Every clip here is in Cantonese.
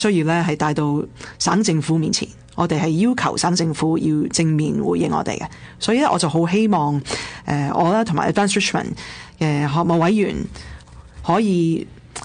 需要咧係帶到省政府面前，我哋係要求省政府要正面回應我哋嘅。所以咧我就好希望我咧同埋 Advanced Richmond 嘅學務委員可以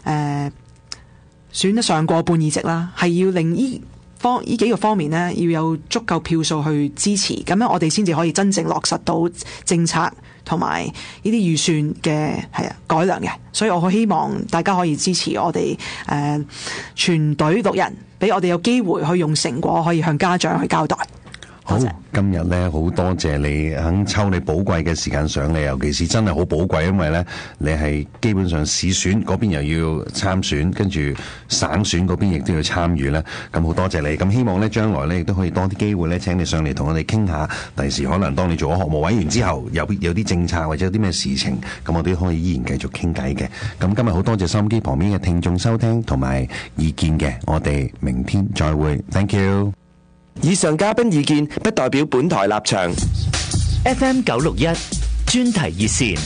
選得上過半議席啦，係要令呢幾個方面呢，要有足夠票數去支持，咁樣我哋先至可以真正落實到政策同埋呢啲預算嘅改良嘅。所以我好希望大家可以支持我哋全隊6人，俾我哋有機會去用成果可以向家長去交代。 好，今日咧好多謝你肯抽你寶貴嘅時間上嚟，尤其是真係好寶貴，因為咧你係基本上市選嗰邊又要參選，跟住省選嗰邊亦都要參與咧，咁好多謝你。咁希望咧將來咧亦都可以多啲機會咧請你上嚟同我哋傾下，第時可能當你做咗學務委員之後，有啲政策或者有啲咩事情，咁我哋都可以依然繼續傾偈嘅。咁今日好多謝收音機旁邊嘅聽眾收聽同埋意見嘅，我哋明天再會 ，Thank you。 以上嘉賓意見不代表本台立場。 FM 961專題熱線。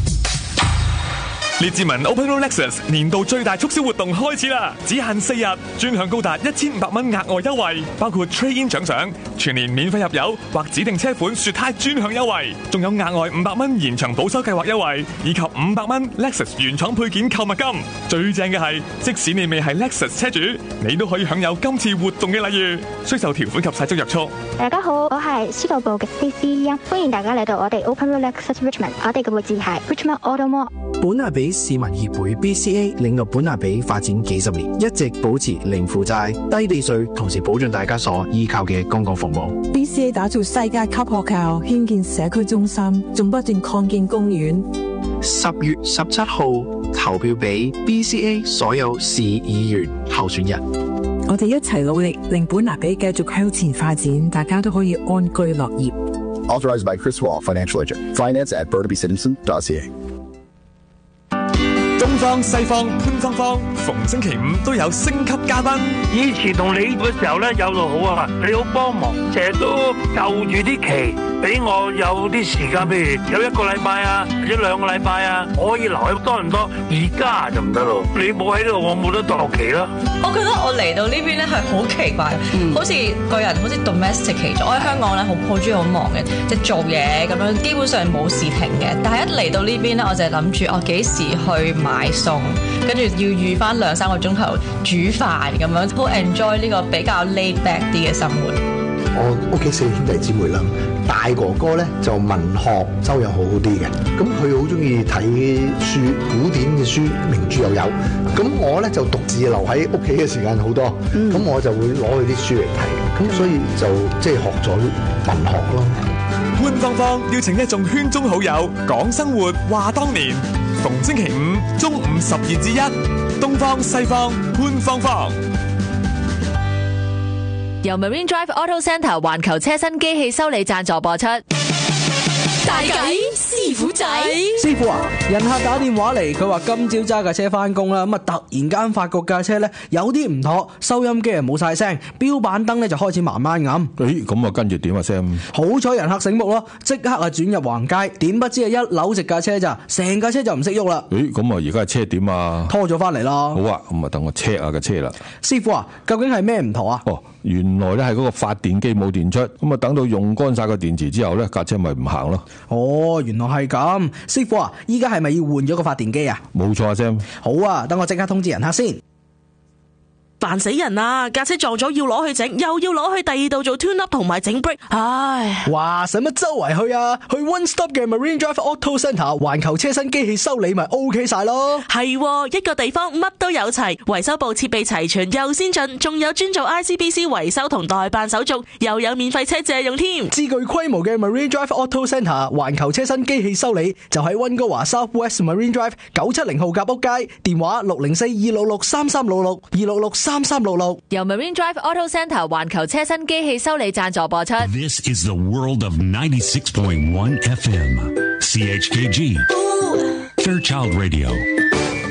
列治文 Open Road Lexus 年度最大促銷活動開始啦！只限4日，專享高達1500蚊額外優惠，包括 Trade-in 獎賞、全年免費入油或指定車款雪胎專享優惠，仲有額外500蚊延長保修計劃優惠，以及500蚊 Lexus 原廠配件購物金。最正嘅係，即使你未係 Lexus 車主，你都可以享有今次活動嘅禮遇，需受條款及細則約束。 大家好，我係司徒部嘅 Stacey， 歡迎大家嚟到我哋 Open Road Lexus Richmond， 我哋嘅位置係 Richmond Auto Mall。 本亞比市民協會 BCA 領導本亞比發展幾十年，一直保持零負債、低地稅，同時保障大家所依靠嘅公共服務。 BCA 打造世界級學校，興建社區中心，仲不斷擴建公園。 10月17號投票俾 BCA 所有市議員候選人。 我哋一齊努力，令本亞比繼續向前發展，大家都可以安居樂業。 Authorized by Chris Wall, Financial Agent. Finance at burnabycitizen.ca。 東方西方潘芳芳，逢星期5都有升級嘉賓。 以前同你嘅時候咧有路好啊，你好幫忙，成日都就住啲期俾我有啲時間，譬如有1個禮拜啊，或者2個禮拜啊，我可以留喺多倫多。而家就唔得咯，你冇喺度，我冇得度期啦。 我覺得我嚟到呢邊咧係好奇怪，好似個人好似 domesticate 咗。我喺香港咧好中意好忙嘅，即係做嘢咁樣，基本上冇時停嘅。但係一嚟到呢邊咧，我就係諗住我幾時去買餸，跟住要預翻2-3個鐘頭煮飯咁樣，好 enjoy 呢個比較 laid back 啲嘅生活。 我屋企4兄弟姊妹啦，大哥哥咧就文學修養好啲嘅，咁佢好中意睇書，古典嘅書，名著又有。咁我咧就獨自留喺屋企嘅時間好多，咁我就會攞佢啲書嚟睇，咁所以就即係學咗文學咯。 潘芳芳邀請一眾圈中好友講生活話當年，逢星期5中午12至1，東方西方潘芳芳。 由 Marine Drive Auto Centre 環球車身機器修理贊助播出。 大計師傅仔， 師傅啊，人客打電話嚟，佢話今朝揸架車翻工啦，咁啊突然間發覺架車咧有啲唔妥，收音機啊冇晒聲，標板燈咧就開始慢慢暗。 咁啊跟住點啊 Sam？ 好彩人客醒目咯，即刻啊轉入橫街，點不知係一扭直架車咋，成架車就唔識喐啦。 咁啊而家係車點啊？ 拖咗翻嚟啦。 好啊，咁啊等我 check 下架車啦。 師傅啊，究竟係咩唔妥啊？ 原來咧係嗰個發電機冇電出，咁啊等到用乾晒個電池之後咧，架車咪唔行咯。 原來係咁，師傅啊，依家係咪要換咗個發電機啊？ 冇錯啊 Sam。 好啊，等我即刻通知人客先。 煩死人啊！架車撞咗要攞去整，又要攞去第二度做 tune up 同埋整 brake， 唉！ 哇，使乜周圍去啊？去 One Stop 嘅 Marine Drive Auto Centre 環球車身機器修理咪 OK 晒咯。 係，一個地方乜都有齊，維修部設備齊全又先進，仲有專做 ICBC 維修同代辦手續，又有免費車借用添。 至具規模嘅 Marine Drive Auto Centre 環球車身機器修理就喺溫哥華 South West Marine Drive 970號夾屋街，電話604-266-3366 266-3366。 由 Marine Drive Auto Centre 環球車身機器修理贊助播出。 This is the world of 96.1 FM CHKG Fairchild Radio。